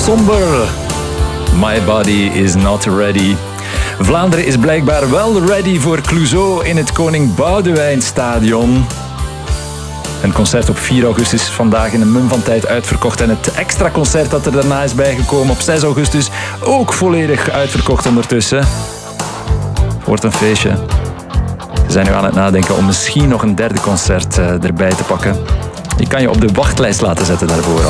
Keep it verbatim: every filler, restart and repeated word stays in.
somber. My body is not ready. Vlaanderen is blijkbaar wel ready voor Clouseau in het Koning Boudewijn Stadion. Een concert op vier augustus vandaag in een mum van tijd uitverkocht. En het extra concert dat er daarna is bijgekomen op zes augustus ook volledig uitverkocht ondertussen. Het wordt een feestje. We zijn nu aan het nadenken om misschien nog een derde concert erbij te pakken. Je kan je op de wachtlijst laten zetten daarvoor al.